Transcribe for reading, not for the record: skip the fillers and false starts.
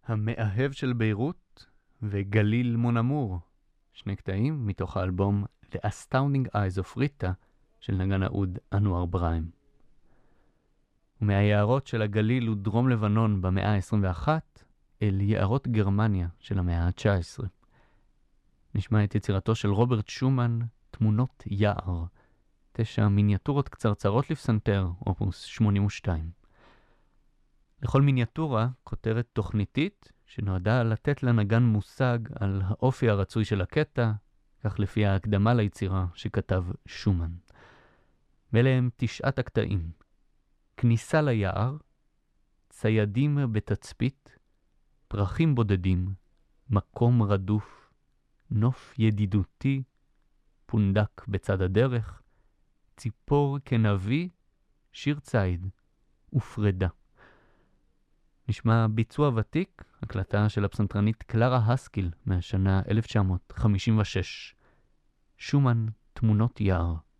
המאהב של ביירות וגליל מונמור, שני קטעים מתוך האלבום The Astounding Eyes of Rita של נגן האוד אנואר בריים. ומהיערות של הגליל ודרום לבנון במאה ה-21 אל יערות גרמניה של המאה ה-19. נשמע את יצירתו של רוברט שומן, תמונות יער, 9 מיניאטורות קצרצרות לפסנתר, אופוס 82. לכל מיניאטורה כותרת תוכניתית שנועדה לתת לנגן מושג על האופי הרצוי של הקטע, כך לפי ההקדמה ליצירה שכתב שומן. ואלה הם 9 הקטעים: כניסה ליער, ציידים בתצפית, פרחים בודדים, מקום רדוף, נוף ידידותי, פונדק בצד הדרך, ציפור כנביא, שיר ציד ופרדה. נשמע ביצוע ותיק, הקלטה של הפסנתרנית קלרה הסקיל מהשנה 1956. שומן, תמונות יער.